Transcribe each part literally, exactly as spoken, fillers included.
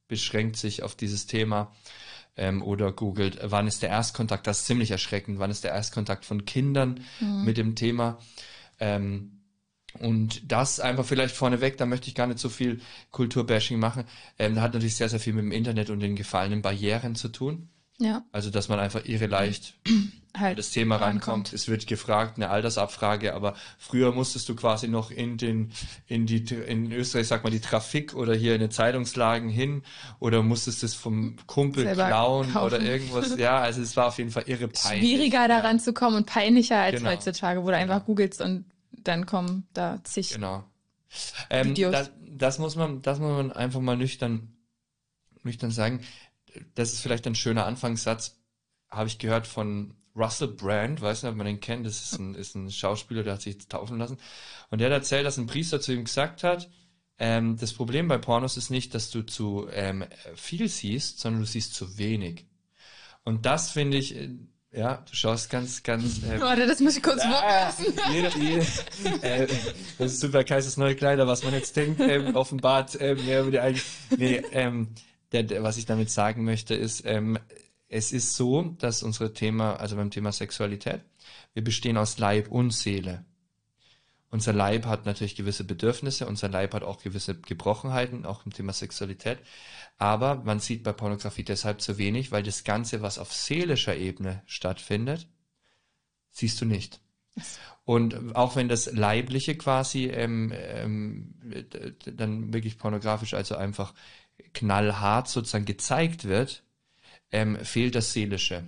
beschränkt sich auf dieses Thema ähm, oder googelt, wann ist der Erstkontakt, das ist ziemlich erschreckend, wann ist der Erstkontakt von Kindern mhm. mit dem Thema. Ähm, und das einfach vielleicht vorneweg, da möchte ich gar nicht so viel Kulturbashing machen, ähm, hat natürlich sehr, sehr viel mit dem Internet und den gefallenen Barrieren zu tun. Ja. Also, dass man einfach irre leicht halt das Thema rankommt. rankommt. Es wird gefragt, eine Altersabfrage, aber früher musstest du quasi noch in den, in die, in Österreich sagt man die Trafik oder hier in den Zeitungslagen hin oder musstest es vom Kumpel selber klauen kaufen. Oder irgendwas. Ja, also es war auf jeden Fall irre peinlich. Schwieriger daran ja. zu kommen und peinlicher als genau. heutzutage, wo du einfach genau. googelst und dann kommen da zig genau. Ähm, Videos. Das, das muss man, das muss man einfach mal nüchtern, nüchtern sagen. Das ist vielleicht ein schöner Anfangssatz, habe ich gehört von Russell Brand, weiß nicht, ob man den kennt, das ist ein, ist ein Schauspieler, der hat sich jetzt taufen lassen. Und der hat erzählt, dass ein Priester zu ihm gesagt hat, ähm, das Problem bei Pornos ist nicht, dass du zu ähm, viel siehst, sondern du siehst zu wenig. Und das finde ich, äh, ja, du schaust ganz, ganz... Ähm, Warte, das muss ich kurz vorlesen. Jeder, jeder, äh, das ist super, Kaisers neue Kleider, was man jetzt denkt, ähm, offenbart äh, mehr über die eigene... Nee, ähm, Der, der, was ich damit sagen möchte, ist, ähm, es ist so, dass unsere Thema, also beim Thema Sexualität, wir bestehen aus Leib und Seele. Unser Leib hat natürlich gewisse Bedürfnisse, unser Leib hat auch gewisse Gebrochenheiten, auch im Thema Sexualität. Aber man sieht bei Pornografie deshalb zu wenig, weil das Ganze, was auf seelischer Ebene stattfindet, siehst du nicht. Und auch wenn das Leibliche quasi ähm, ähm, dann wirklich pornografisch, also einfach knallhart sozusagen gezeigt wird, ähm, fehlt das Seelische.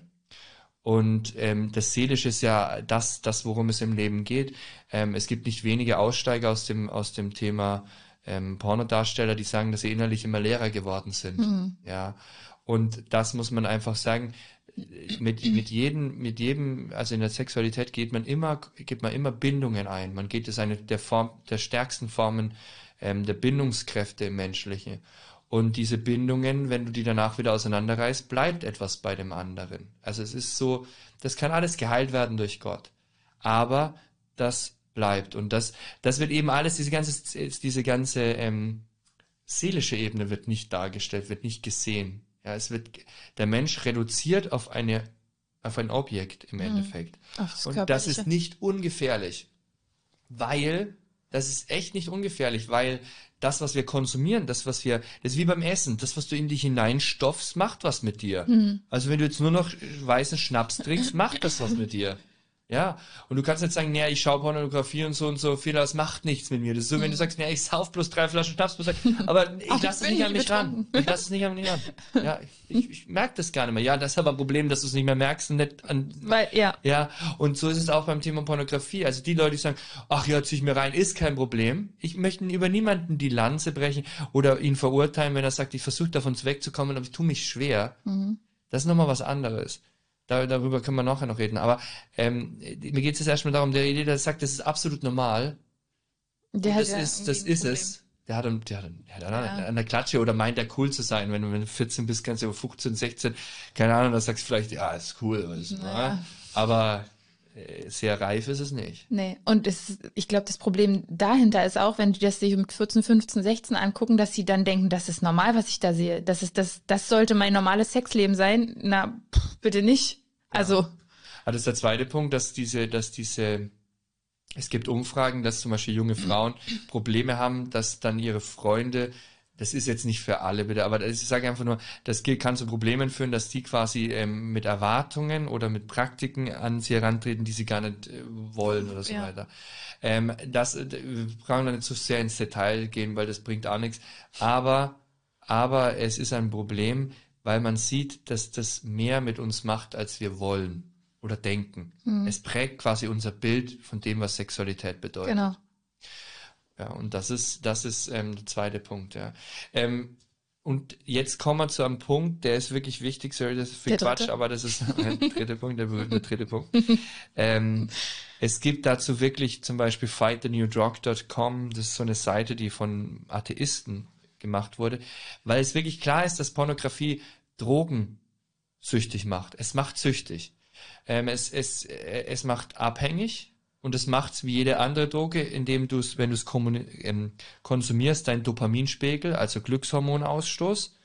Und ähm, das Seelische ist ja das, das, worum es im Leben geht. Ähm, es gibt nicht wenige Aussteiger aus dem aus dem Thema ähm, Pornodarsteller, die sagen, dass sie innerlich immer leerer geworden sind. Mhm. Ja. Und das muss man einfach sagen. Mit mit jedem mit jedem, also in der Sexualität geht man immer geht man immer Bindungen ein. Man geht es eine der Form der stärksten Formen ähm, der Bindungskräfte im Menschlichen. Und diese Bindungen, wenn du die danach wieder auseinanderreißt, bleibt etwas bei dem anderen. Also es ist so, das kann alles geheilt werden durch Gott. Aber das bleibt. Und das, das wird eben alles, diese ganze, diese ganze ähm, seelische Ebene wird nicht dargestellt, wird nicht gesehen. Ja, es wird, der Mensch reduziert auf eine, auf ein Objekt im Endeffekt. Mhm. Das Und das ist nicht ungefährlich. Weil, das ist echt nicht ungefährlich, weil das, was wir konsumieren, das, was wir, das ist wie beim Essen, das, was du in dich hineinstopfst, macht was mit dir. Mhm. Also wenn du jetzt nur noch weißen Schnaps trinkst, macht das was mit dir. Ja, und du kannst nicht sagen, naja, ich schaue Pornografie und so und so viel, das macht nichts mit mir. Das ist so, wenn du sagst, naja, ich sauf bloß drei Flaschen Schnaps, aber ich lasse es nicht an mich ran. Ich lasse es nicht an mich ran. Ja, ich, ich merke das gar nicht mehr. Ja, das ist aber ein Problem, dass du es nicht mehr merkst und nicht an, Weil, ja. Ja, und so ist es auch beim Thema Pornografie. Also die Leute, die sagen, ach ja, zieh ich mir rein, ist kein Problem. Ich möchte über niemanden die Lanze brechen oder ihn verurteilen, wenn er sagt, ich versuche davon wegzukommen, aber ich tue mich schwer. Mhm. Das ist nochmal was anderes. Da, darüber können wir nachher noch reden. Aber ähm, mir geht es jetzt erstmal darum, der Idee, der sagt, das ist absolut normal. Der hat das ja ist, das ist es. Der hat, einen, der hat, einen, der hat ja. an der Klatsche oder meint, der cool zu sein. Wenn du, wenn du vierzehn bist, kannst du fünfzehn, sechzehn, keine Ahnung, dann sagst du vielleicht, ja, ist cool. Was, naja. Aber äh, sehr reif ist es nicht. Nee, und es, ich glaube, das Problem dahinter ist auch, wenn die das sich mit vierzehn, fünfzehn, sechzehn angucken, dass sie dann denken, das ist normal, was ich da sehe. Das ist das, das sollte mein normales Sexleben sein. Na, pff, bitte nicht. Also. Ja. Das ist der zweite Punkt, dass diese, dass diese, es gibt Umfragen, dass zum Beispiel junge Frauen Probleme haben, dass dann ihre Freunde, das ist jetzt nicht für alle bitte, aber ich sage einfach nur, das kann zu Problemen führen, dass die quasi ähm, mit Erwartungen oder mit Praktiken an sie herantreten, die sie gar nicht äh, wollen oder so ja. weiter. Ähm, das, äh, wir brauchen da nicht so sehr ins Detail gehen, weil das bringt auch nichts. Aber, aber es ist ein Problem, weil man sieht, dass das mehr mit uns macht, als wir wollen oder denken. Mhm. Es prägt quasi unser Bild von dem, was Sexualität bedeutet. Genau. Ja, und das ist, das ist ähm, der zweite Punkt, ja. Ähm, und jetzt kommen wir zu einem Punkt, der ist wirklich wichtig, sorry, das ist viel der Quatsch, dritte. Aber das ist der dritte Punkt, der berühmte dritte Punkt. ähm, es gibt dazu wirklich zum Beispiel fight the new drug dot com, das ist so eine Seite, die von Atheisten gemacht wurde, weil es wirklich klar ist, dass Pornografie Drogen süchtig macht. Es macht süchtig. Ähm, es, es, es macht abhängig. Und es macht's wie jede andere Droge, indem du es, wenn du es ähm, konsumierst, dein Dopaminspiegel, also Glückshormonausstoß,